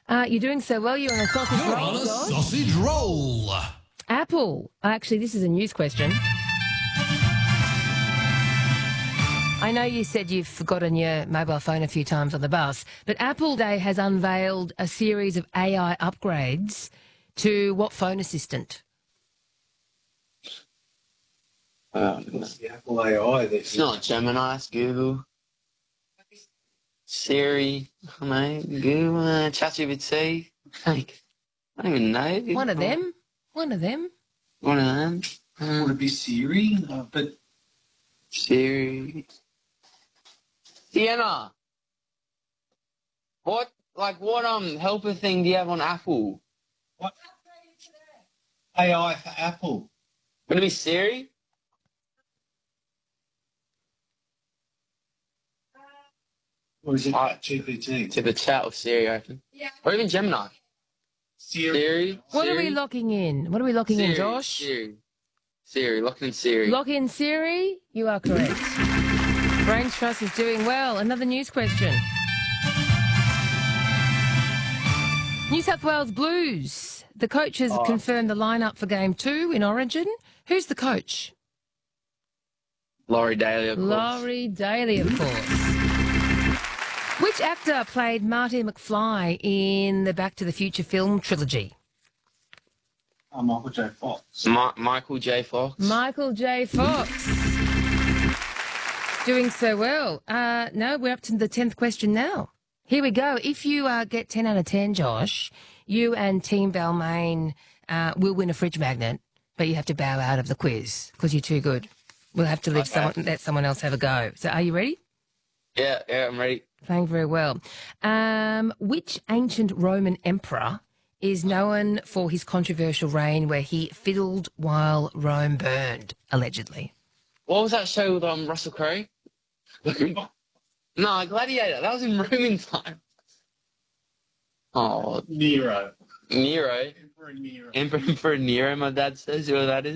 You're doing so well. You're on a sausage You're roll, on a Josh. sausage roll. Apple. Actually, this is a news question. I know you said you've forgotten your mobile phone a few times on the bus, but Apple Day has unveiled a series of AI upgrades to what phone assistant? It's the Apple AI. It's not Gemini, it's Google. Siri, mate, Google, ChatGPT. Like, I don't even know. One of them. One of them. One of them. Would it be Siri? But Siri. Sienna. What helper thing do you have on Apple? what? AI for Apple. Would it be Siri? Or is it GPT? To the chat of Siri, I reckon. Yeah. Or even Gemini. Siri. What Siri? are we locking in? What are we locking in, Josh? Siri. Lock in Siri. Lock in Siri. You are correct. Brains Trust is doing well. Another news question. New South Wales Blues. The coach has confirmed the lineup for Game 2 in Origin. Who's the coach? Laurie Daly, of course. Laurie Daly, of course. Which actor played Marty McFly in the Back to the Future film trilogy? Michael J. Fox. Michael J. Fox. Michael J. Fox. Doing so well. No, we're up to the 10th question now. Here we go. If you get 10 out of 10, Josh, you and Team Balmain will win a fridge magnet, but you have to bow out of the quiz because you're too good. We'll have to let someone else have a go. So are you ready? Yeah, I'm ready. Thank you very well. Which ancient Roman emperor is known for his controversial reign where he fiddled while Rome burned, allegedly? What was that show with Russell Crowe? No, Gladiator. That was in Roman time. Oh, Nero. Nero. Emperor Nero. Emperor Nero, my dad says. You know what that is?